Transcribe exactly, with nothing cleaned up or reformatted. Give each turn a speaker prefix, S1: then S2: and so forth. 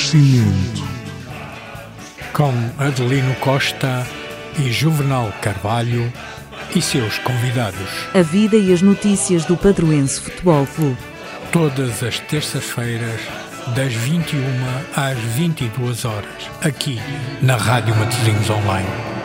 S1: Renascimento,
S2: com Adelino Costa e Juvenal Carvalho e seus convidados.
S3: A vida e as notícias do Padroense Futebol Clube.
S2: Todas as terças-feiras, das vinte e uma às vinte e duas horas, aqui na Rádio Matosinhos Online.